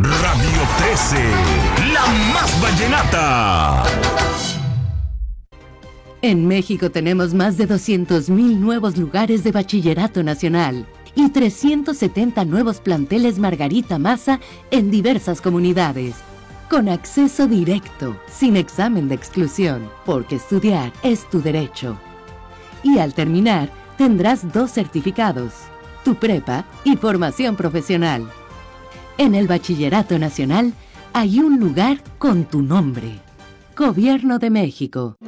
Radio 13, la más vallenata. En México tenemos más de 200,000 nuevos lugares de bachillerato nacional y 370 nuevos planteles Margarita Maza en diversas comunidades. Con acceso directo, sin examen de exclusión, porque estudiar es tu derecho. Y al terminar, tendrás 2 certificados, tu prepa y formación profesional. En el Bachillerato Nacional hay un lugar con tu nombre. Gobierno de México.